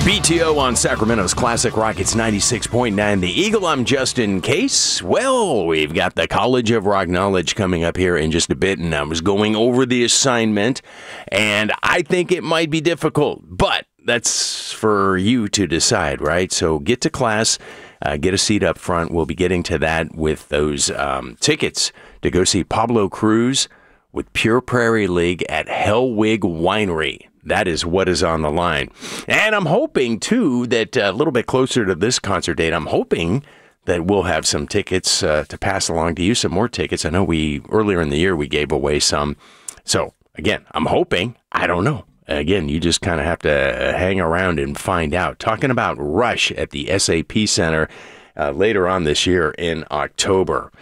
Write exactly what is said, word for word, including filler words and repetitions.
B T O on Sacramento's Classic Rock. It's ninety-six point nine The Eagle. I'm Justin Case. Well, we've got the College of Rock Knowledge coming up here in just a bit, and I was going over the assignment, and I think it might be difficult, but that's for you to decide, right? So get to class, uh, get a seat up front. We'll be getting to that with those um, tickets to go see Pablo Cruise with Pure Prairie League at Hellwig Winery. That is what is on the line. And I'm hoping, too, that a little bit closer to this concert date, I'm hoping that we'll have some tickets uh, to pass along to you, some more tickets. I know we, earlier in the year, we gave away some. So, again, I'm hoping. I don't know. Again, you just kind of have to hang around and find out. Talking about Rush at the S A P Center uh, later on this year in October.